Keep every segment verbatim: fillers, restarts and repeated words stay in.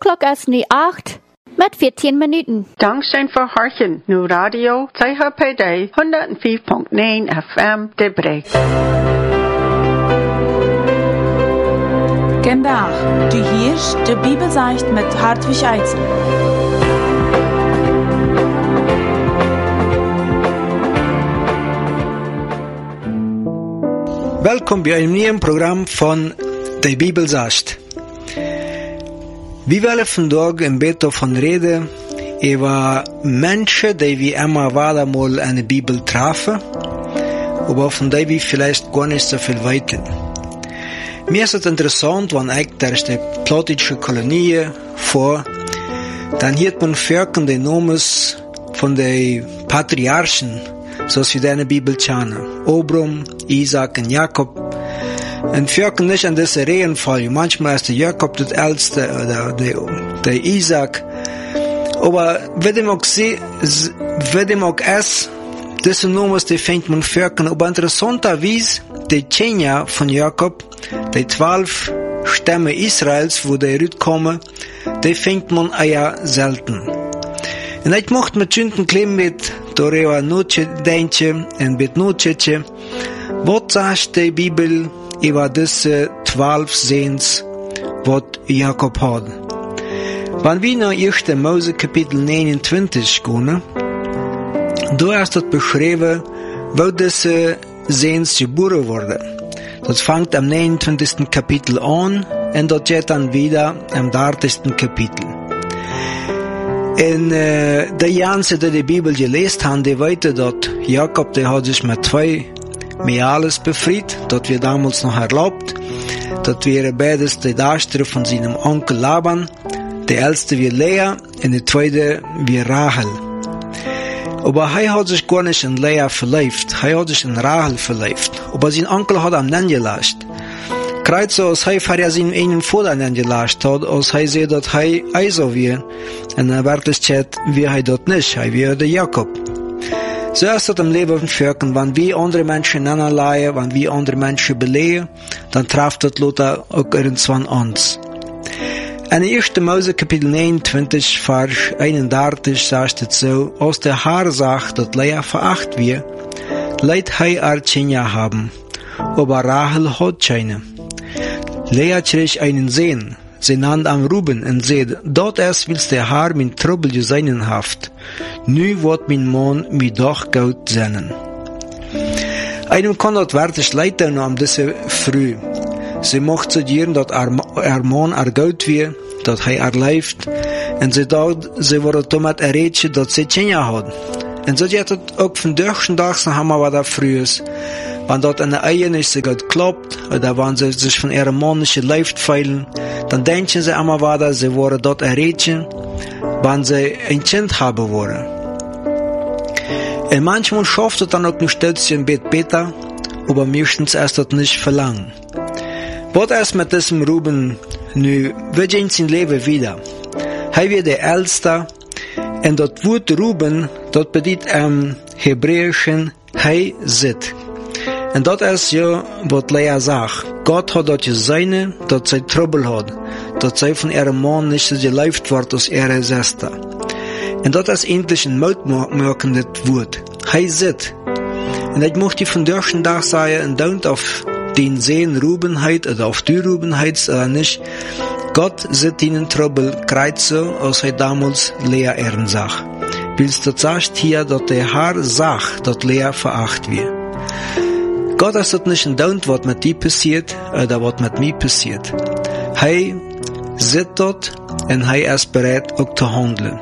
klok is nu acht met veertien minuten. Dankzij voor Hartjen, nu radio, C H P D, honderdvijf komma negen F M, De Breek. Vandaag, du hierst de Bibelzeicht met Hartwig Eitzel. Welkom bij een nieuw programma van de Bibelzeicht. We willen vandaag een beetje van reden over mensen die we immer wieder mal in de Bibel treffen, aber von die we vielleicht gar nicht so viel weten. Mir ist es interessant, wenn ich durch die plattische Kolonie vor, dann hört man Völker die Namen von den Patriarchen, so wie wir in der Bibel kennen. Abraham, Isaac und Jakob. Und Völker nicht in dieser Reihenfolge. Manchmal ist der Jakob das Älteste oder der, der Isaac. Aber wenn ich auch sehe, wenn ich auch es, diese Namen, die findet man Völker. Aber interessanterweise, die Kinder von Jakob, die zwölf Stämme Israels, wo die rüberkommen, die findet man eher selten. Und ich möchte mit Sünden klein mit darüber nachdenken und mit nachdenken, was sagt die Bibel über diese zwölf Sehens, was Jakob hat. Wenn wir nach ersten Mose Kapitel neunundzwanzig gehen, da ist das beschrieben, wo diese Sehens geboren wurden. Das fängt am neunundzwanzigsten Kapitel an und das geht dann wieder am dreißigsten Kapitel. Und äh, die ganze, die die Bibel gelesen haben, die weiter, dass Jakob, der hat sich mit zwei Mäales befreit, das wir damals noch erlaubt. Das wäre beides die Darsteller von seinem Onkel Laban. Der älteste wie Lea und der zweite wie Rachel. Aber er hat sich gar nicht in Lea verliebt, er hat sich in Rachel verliebt. Aber sein Onkel hat ihn nicht gelassen. Gerade so, als er für seinen einen Vater nicht gelassen hat, als er sieht, dass er also wäre. Und in Wirklichkeit wäre er dort nicht, er wäre der Jakob. So ist es im Leben von Völkern, wenn wir andere Menschen anleihen, wenn wir andere Menschen belegen, dann trifft das Lothar auch irgendwann uns. In ersten Mose Kapitel neunundzwanzig, Vers einunddreißig sagt es so, aus der Haar sagt, dass Lea veracht wird, leid er ar Kinder haben, aber Rachel hat keine. Lea kriegt einen Sohn, sie nannt am Ruben und sagt, dort erst willst der Haar mein Trouble seinen haft, nu wird mein Mann mir doch gut sehnen. Einem kann das wirklich leid tun um diese früh. Sie macht studieren, dass er, er Mann er gut wird, dass er er lebt, und sie dacht, sie wurde damit erregt, dass sie Kinder hat. Und so geht es auch von durchschen Tags haben wir was frühes. Wenn dort eine Ehe nicht so gut klappt, oder wenn sie sich von ihrem Mann nicht gelebt fühlen, dann denken sie immer weiter, sie wurden dort erregt, wenn sie ein Kind haben wollen. Und manchmal schafft es dann auch noch stets ein bisschen besser, aber meistens ist das nicht verlangen. Was ist mit diesem Ruben nu? Wir gehen sein Leben wieder. Er wird der Älteste, und das Wort Ruben, das bedeutet im Hebräischen Hei Sit. Und das ist ja, was Lea sagt. Gott hat dort seine, dass sie Trouble hat, dass sie von ihrem Mann nicht so gelebt wird als ihre Schwester. Und das ist endlich ein mutmachendes Wort. Hei Sit. Und ich möchte von durchschen Tag sagen, und don't auf den Sehen Rubenheit oder auf die Rubenheit oder nicht. Gott sieht ihnen Trouble, kreuz so, als er damals Lea ehren sagt. Willst du sagst hier, dass der Herr sagt, dass Lea veracht wird. Gott ist das nicht ein Daunt, was mit dir passiert, oder was mit mir passiert. Er sieht dort, und er ist bereit, auch zu handeln.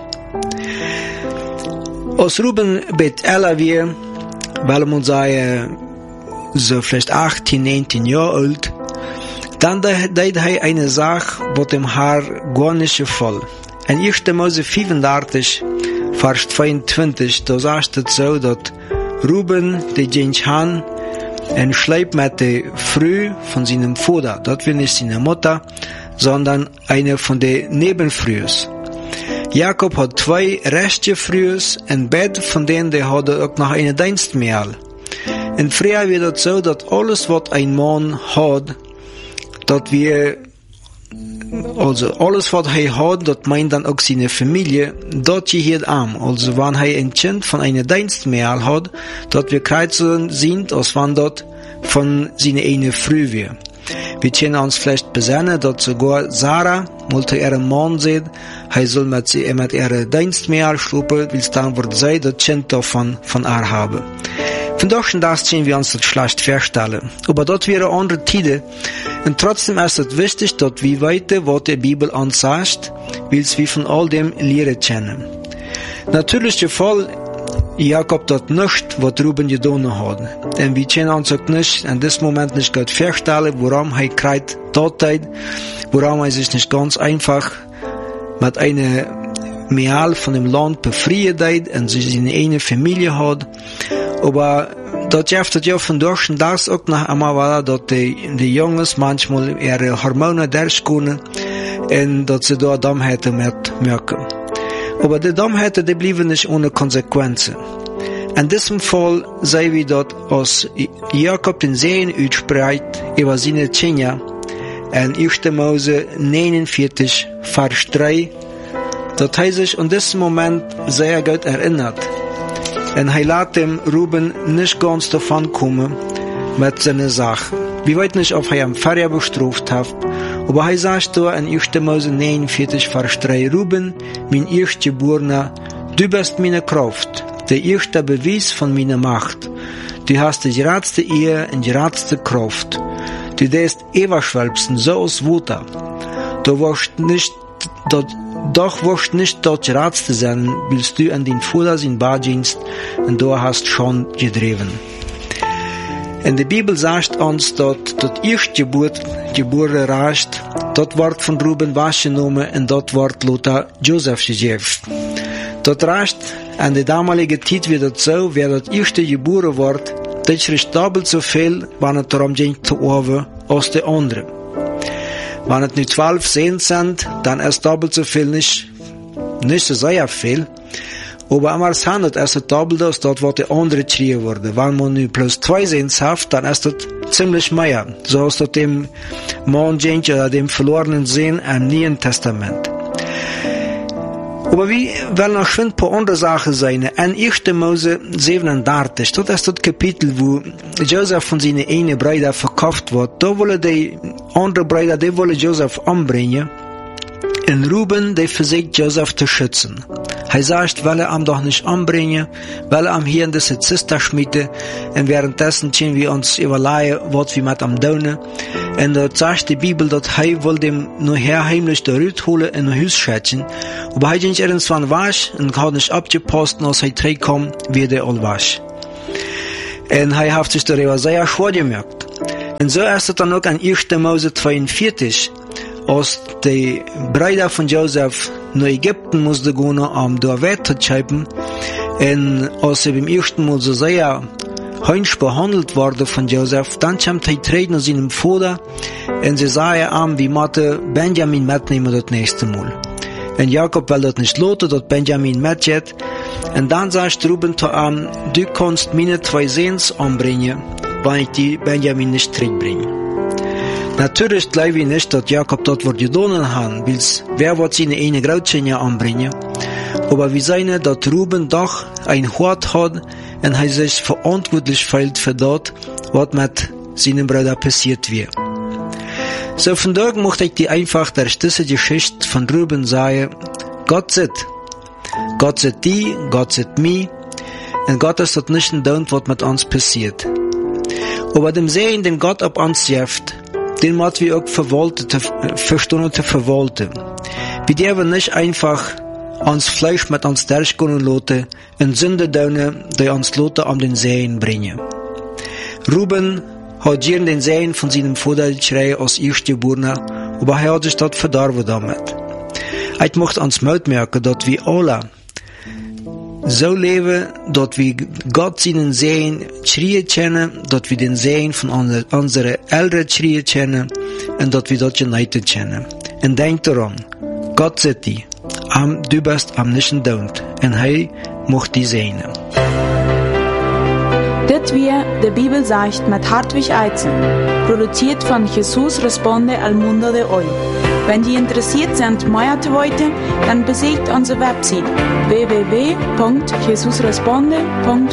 Als Ruben bet älter wird, weil man sagen, so vielleicht achtzehn, neunzehn Jahre alt, dann deed er eine Sache, was dem Herr gar nicht gefällt. In ersten Mose fünfunddreißig, Vers zweiundzwanzig, da sagt es so, dass Ruben, die ging han, und schleibt mit der Früh von seinem Vater, das will nicht seine Mutter, sondern eine von den Nebenfrühs. Jakob hat zwei rechte Frühs, und beide von denen, die hat auch noch eine Dienst mehr. Und früher wird es so, dass alles, was ein Mann hat, dass wir also alles wat hij hat, dat meint dann auch seine Familie, dort geht am. Also wenn hij ein Kind von einer Dienstmähl hat, dort wir kreuzen sind, als wenn dort von seiner eine Früh wir. Wir können uns vielleicht besinnen, dass sogar Sarah, wollte ihren Mann sehen, er soll mit sie, mit ihrer Dienstmähl schlupen, weil es dann wird sie das Kind davon, von ihr haben. Von daher das können wir uns das schlecht vorstellen. Aber dort wäre andere Tide. Und trotzdem ist es wichtig, dass wir weiter, was die Bibel uns sagt, weil wir von all dem Lehren kennen. Natürlich der Fall, Jakob dort nicht, was Ruben getan hat. Und wir können uns auch nicht, in diesem Moment nicht gut vorstellen, warum er kreit dort hat, warum er sich nicht ganz einfach mit einer Meal von dem Land befrieden hat und sich seine eine Familie hat. Aber dort schafft es ja von durch und das auch noch einmal war, dass die, die Jungs manchmal ihre Hormone durchkommen und dass sie da Dummheiten merken. Aber die Dummheiten, die blieben nicht ohne Konsequenzen. In diesem Fall sehen wir dort, als Jakob den Segen ausspricht über seine Kinder in erster Mose neunundvierzig, Vers drei, dass er sich in diesem Moment sehr gut erinnert. Und er lässt dem Ruben nicht ganz davon kommen mit seinen Sachen. Wir wissen nicht, ob er am Pfarrer bestraft hat, aber er sagt da in erster Mose neunundvierzig, Vers drei, Ruben, mein Erstgeborener, du bist meine Kraft, der erste Beweis von meiner Macht. Du hast die geradste Ehe und die geradste Kraft. Du darfst Ewerschwelpsen, so aus Wutter. Du wirst nicht, dort, doch wirst nicht dort geradste sein, willst du an den Vater sein Baddienst und du hast schon gedreven. In der Bibel sagt uns, dass das Erstgeburt, Geburt reicht, dort wird von Ruben wahrgenommen und dort wird Lothar Joseph gegeben. Dort reicht, an der damaligen Zeit wird es so, wer das erste geboren wird, das ist doppelt so viel, wenn es darum geht zu erben, als der andere. Wenn es nur zwölf Sehen sind, dann ist doppelt so viel nicht, nicht so sehr viel. Aber am Arsan ist es doppelt als dort, wo der andere geschrien wurde. Wenn man nur plus zwei Sehen hat, dann ist das ziemlich mehr. So ist das dem Mann oder dem verlorenen Sehen im Neuen Testament. Aber wir wollen noch ein paar andere Sachen sein. In erster Mose siebenunddreißig, das ist das Kapitel, wo Joseph von seinen einen Brüdern verkauft wird. Da wollen die andere Brüder, die wollen Joseph umbringen. Und Ruben, der versucht Joseph zu schützen. Er sagt, weil er ihn doch nicht umbringen, weil er ihn hier in diese Zister schmiede. Und währenddessen können wir uns überlegen, was wir mit ihm tun. Und dort sagt die Bibel, dass er will dem nur her heimlich der Rüt holen und ein Haus schätzen. Aber er ging irgendwann wasch und hat nicht abgepasst, als er zurückkommt, wird er all wasch. Und er hat sich darüber sehr schwer gemerkt. Und so ist es dann auch an erster Mose zweiundvierzig, als die Brüder von Joseph nach Ägypten mussten gehen, um da weiterzuschreiben. Und als sie beim ersten Mal so sehr heinsch behandelt wurde von Joseph, dann kam er treten aus seinem Vater und sie sagen ihm, wie Mathe Benjamin mitnehmen das nächste Mal. Und Jakob will das nicht lassen, dass Benjamin mitgeht. Und dann sagt Ruben zu ihm, du kannst meine zwei Sehens umbringen, wenn ich die Benjamin nicht zurückbringe. Natürlich glaube ich nicht, dass Jakob dort wird getan haben, weil wer wird seine eine Grautschenja anbringen. Aber wir sehen, dass Ruben doch ein Hort hat und er sich verantwortlich fühlt für das, was mit seinem Bruder passiert wird. So von daher möchte ich die einfach der erste Geschichte von Ruben sagen, Gott sieht. Gott sieht die, Gott sieht mich und Gott ist das nicht ein Daunt, was mit uns passiert. Aber dem Sehen, den Gott ab uns wirft, den müssen wir auch verwalten, verstehen zu verwalten. Wir dürfen nicht einfach uns Fleisch mit uns durchgehen lassen und Sünde tun, die uns Leute um den Sehen bringen. Ruben hat hier den Sehen von seinem Vater geschrien als Erstgeborener, aber er hat sich dort verdorben damit. Ich möchte uns merken, dass wir alle so leben, dass wir Gott seinen Sehen schreien kennen, dass wir den Sehen von unseren Eltern schreien kennen und dass wir dort united kennen. Und denk daran, Gott sieht dich, du bist am nicht Daunt und er macht die Sehnen. Das wir der Bibel sagt mit Hartwig Eizen, produziert von Jesus Responde al Mundo de Hoy. Wenn Sie interessiert sind, mehr zu wissen, dann besucht unsere Website w w w punkt jesus responde punkt